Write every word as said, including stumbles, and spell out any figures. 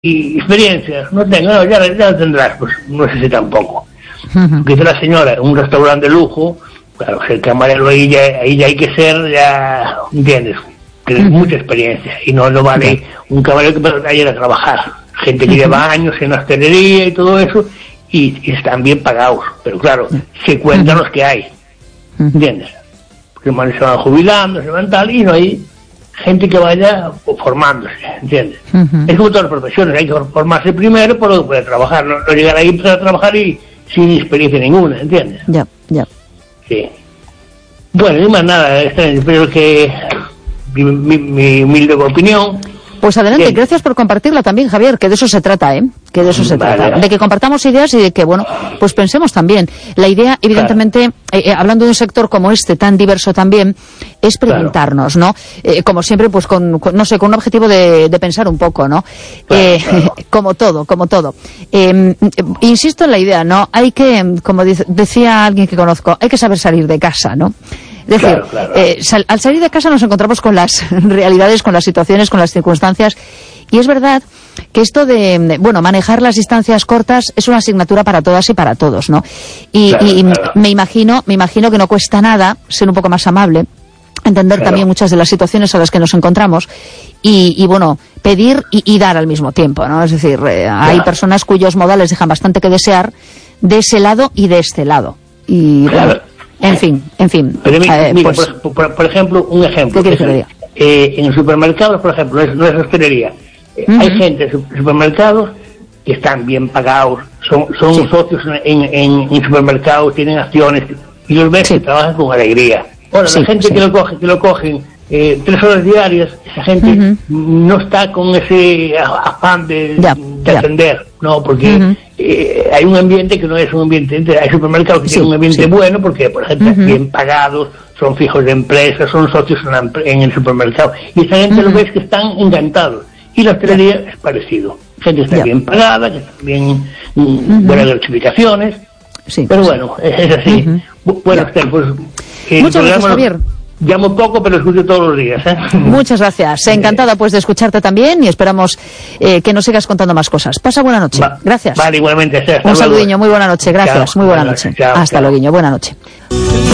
y experiencia no tengo, no, ya, ya lo tendrás, pues no sé si tampoco. Uh-huh. Que dice la señora, un restaurante de lujo, claro, el camarero ahí ya, ahí ya hay que ser, ya, ¿entiendes? Tienes uh-huh. mucha experiencia, y no, no vale uh-huh. un camarero que va a ir a trabajar. Gente que uh-huh. lleva años en hostelería y todo eso, y, y están bien pagados, pero claro, se cuentan uh-huh. los que hay, ¿entiendes? Porque se van jubilando, se van tal, y no hay gente que vaya formándose, ¿entiendes? Uh-huh. Es como todas las profesiones, hay que formarse primero para luego poder trabajar, no, no llegar ahí a empezar a trabajar y sin experiencia ninguna, ¿entiendes? Ya, ya. Sí. Bueno, y más nada, espero que mi, mi, mi humilde opinión. Pues adelante, Bien. Gracias por compartirla también, Javier, que de eso se trata, ¿eh? Que de eso se vale. trata, de que compartamos ideas y de que, bueno, pues pensemos también. La idea, evidentemente, claro. eh, hablando de un sector como este, tan diverso también, es preguntarnos, claro. ¿no? Eh, como siempre, pues con, con, no sé, con un objetivo de, de pensar un poco, ¿no? Claro, eh, claro. Como todo, como todo. Eh, insisto en la idea, ¿no? Hay que, como dice, decía alguien que conozco, hay que saber salir de casa, ¿no? Es decir, claro, claro. Eh, sal, al salir de casa nos encontramos con las realidades, con las situaciones, con las circunstancias, y es verdad que esto de, de bueno, manejar las distancias cortas es una asignatura para todas y para todos, ¿no? Y, claro, y claro. me imagino, me imagino que no cuesta nada ser un poco más amable, entender claro. también muchas de las situaciones a las que nos encontramos y, y bueno, pedir y, y dar al mismo tiempo, ¿no? Es decir, eh, claro. hay personas cuyos modales dejan bastante que desear de ese lado y de este lado. Y claro. bueno, en fin, en fin. Pero mira, eh, mira pues, por, por, por ejemplo, un ejemplo. ¿Qué quieres que te diga? Eh, en los supermercados, por ejemplo, no es, no es hostelería. Eh, uh-huh. Hay gente en supermercados que están bien pagados, son, son sí. socios en, en, en supermercados, tienen acciones, y los ves sí. que trabajan con alegría. Ahora, sí, la gente sí. que lo coge, que lo cogen eh, tres horas diarias, esa gente uh-huh. no está con ese afán de, ya, de ya. atender, no, porque uh-huh. eh, hay un ambiente que no es un ambiente, hay supermercados que sí, tienen un ambiente sí. bueno, porque por ejemplo uh-huh. bien pagados, son fijos de empresa, son socios en, la, en el supermercado, y esa gente uh-huh. lo ves que están encantados, y la hostelería yeah. es parecido, gente está yeah. bien pagada, que está bien uh-huh. buenas gratificaciones, sí, pero sí. bueno, es, es así. Uh-huh. Bueno, yeah. pues eh, muchas gracias, Javier. Llamo poco, pero escucho todos los días, ¿eh? Muchas gracias. Encantada pues de escucharte también y esperamos eh, que nos sigas contando más cosas. Pasa buena noche. Va, gracias. Vale, igualmente. Hasta Un saludiño, muy buena noche. Gracias, chao, muy buena noche. Chao, Hasta chao. luego, buena noche.